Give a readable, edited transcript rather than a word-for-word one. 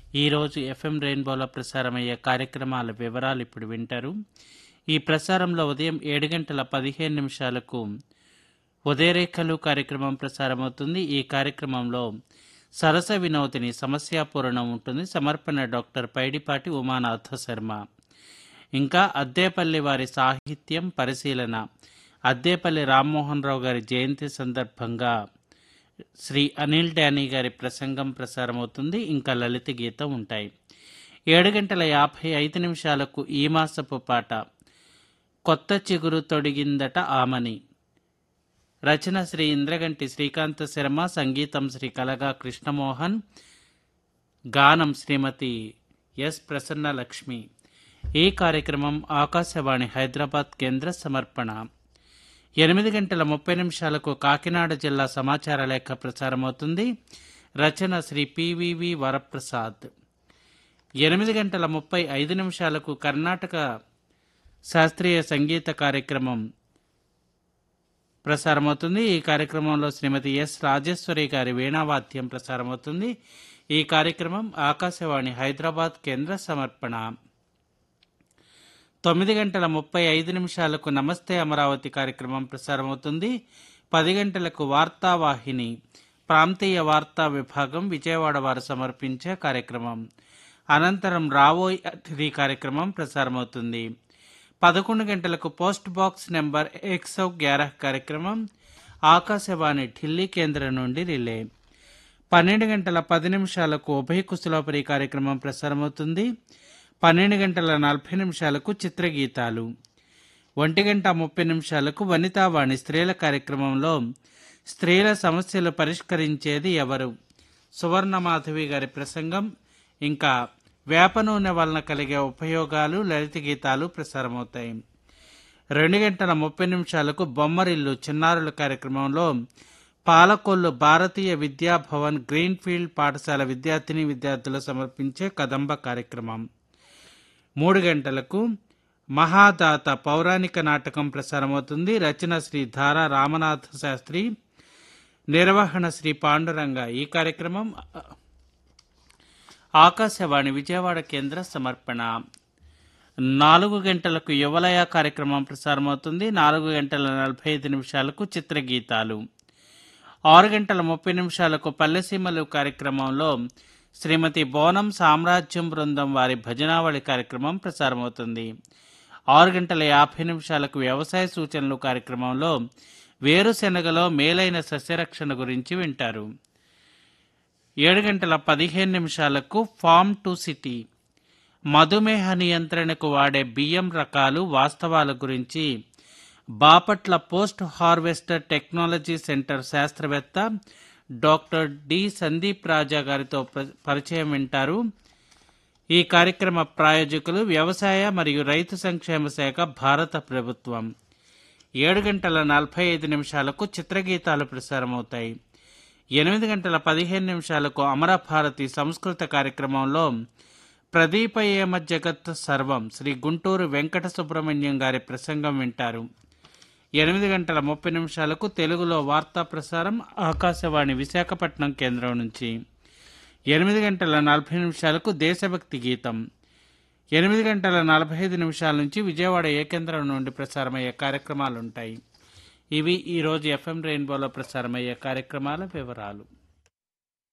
ఈరోజు ఎఫ్ఎం రెయిన్బోలో ప్రసారమయ్యే కార్యక్రమాల వివరాలు ఇప్పుడు వింటారు. ఈ ప్రసారంలో ఉదయం 7:15 ఉదయరేఖలు కార్యక్రమం ప్రసారమవుతుంది. ఈ కార్యక్రమంలో సరస వినోదిని సమస్యాపూరణం ఉంటుంది. సమర్పణ డాక్టర్ పైడిపాటి ఉమానాథ శర్మ. ఇంకా అద్దేపల్లి వారి సాహిత్యం పరిశీలన, అద్దేపల్లి రామ్మోహన్ రావు గారి జయంతి సందర్భంగా శ్రీ అనిల్ డానీ గారి ప్రసంగం ప్రసారమవుతుంది. ఇంకా లలిత గీతం ఉంటాయి. 7:55 ఈ మాసపు పాట కొత్త చిగురు తొడిగిందట ఆమని. రచన శ్రీ ఇంద్రగంటి శ్రీకాంత శర్మ, సంగీతం శ్రీ కలగా కృష్ణమోహన్, గానం శ్రీమతి ఎస్ ప్రసన్నలక్ష్మి. ఈ కార్యక్రమం ఆకాశవాణి హైదరాబాద్ కేంద్ర సమర్పణ. 8:30 కాకినాడ జిల్లా సమాచార లేఖ ప్రసారమవుతుంది. రచన శ్రీ పివివి వరప్రసాద్. 8:35 కర్ణాటక శాస్త్రీయ సంగీత కార్యక్రమం ప్రసారమవుతుంది. ఈ కార్యక్రమంలో శ్రీమతి ఎస్ రాజేశ్వరి గారి వీణావాద్యం ప్రసారమవుతుంది. ఈ కార్యక్రమం ఆకాశవాణి హైదరాబాద్ కేంద్ర సమర్పణ. 9:35 నమస్తే అమరావతి కార్యక్రమం ప్రసారమవుతుంది. 10 గంటలకు వార్తావాహిని ప్రాంతీయ వార్తా విభాగం విజయవాడ వారు సమర్పించే కార్యక్రమం. అనంతరం రావోయ్ అతిథి కార్యక్రమం ప్రసారమవుతుంది. 11 గంటలకు పోస్ట్ బాక్స్ నెంబర్ 111 కార్యక్రమం ఆకాశవాణి ఢిల్లీ కేంద్రం నుండి రిలే. 12:10 ఉభయ కుశలోపరి కార్యక్రమం ప్రసారమవుతుంది. 12:40 చిత్రగీతాలు. 1:30 వనితావాణి స్త్రీల కార్యక్రమంలో స్త్రీల సమస్యలు పరిష్కరించేది ఎవరు, సువర్ణమాధవి గారి ప్రసంగం. ఇంకా వేప నూనె వలన కలిగే ఉపయోగాలు, లలిత గీతాలు ప్రసారమవుతాయి. 2:30 బొమ్మరిల్లు చిన్నారుల కార్యక్రమంలో పాలకొల్లు భారతీయ విద్యాభవన్ గ్రీన్ఫీల్డ్ పాఠశాల విద్యార్థిని విద్యార్థులు సమర్పించే కదంబ కార్యక్రమం. 3 గంటలకు మహాదాత పౌరాణిక నాటకం ప్రసారమవుతుంది. రచన శ్రీ ధారా రామనాథ శాస్త్రి, నిర్వహణ శ్రీ పాండురంగ. ఈ కార్యక్రమం ఆకాశవాణి విజయవాడ కేంద్ర సమర్పణ. 4 గంటలకు యువలయ కార్యక్రమం ప్రసారమవుతుంది. 4:45 చిత్రగీతాలు. 6:30 పల్లెసీమలు కార్యక్రమంలో శ్రీమతి బోనం సామ్రాజ్యం బృందం వారి భజనావళి కార్యక్రమం ప్రసారమవుతుంది. 6:50 వ్యవసాయ సూచనలు కార్యక్రమంలో వేరుశెనగలో మేలైన సస్యరక్షణ గురించి వింటారు. 7:15 ఫార్మ్ టు సిటీ మధుమేహ నియంత్రణకు వాడే బియ్యం రకాలు వాస్తవాల గురించి Bapatla post harvester technology centre శాస్త్రవేత్త డాక్టర్ డి సందీప్ రాజా గారితో పరిచయం వింటారు. ఈ కార్యక్రమ ప్రాయోజకులు వ్యవసాయ మరియు రైతు సంక్షేమ శాఖ, భారత ప్రభుత్వం. 7:45 చిత్రగీతాలు ప్రసారమవుతాయి. 8:15 అమరభారతి సంస్కృత కార్యక్రమంలో ప్రదీపయేమ జగత్ సర్వం శ్రీ గుంటూరు వెంకట సుబ్రహ్మణ్యం గారి ప్రసంగం వింటారు. 8:30 తెలుగులో వార్తా ప్రసారం ఆకాశవాణి విశాఖపట్నం కేంద్రం నుంచి. 8:40 దేశభక్తి గీతం. 8:45 నుంచి విజయవాడ ఏ కేంద్రం నుండి ప్రసారమయ్యే కార్యక్రమాలుంటాయి. ఇవి ఈరోజు ఎఫ్ఎం రెయిన్బోలో ప్రసారమయ్యే కార్యక్రమాల వివరాలు.